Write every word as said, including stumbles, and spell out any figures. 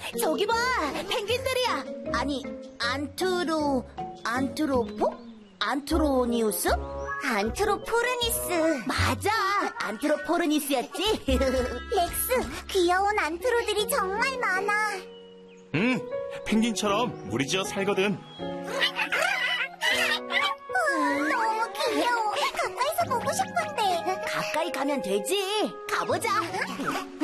저기 봐, 펭귄들이야. 아니, 안트로, 안트로포? 안트로니우스? 안트로포르니스. 맞아, 안트로포르니스였지? 렉스, 귀여운 안트로들이 정말 많아. 응, 펭귄처럼 무리지어 살거든. 너무 귀여워. 가까이서 보고 싶은데. 가까이 가면 되지. 가보자.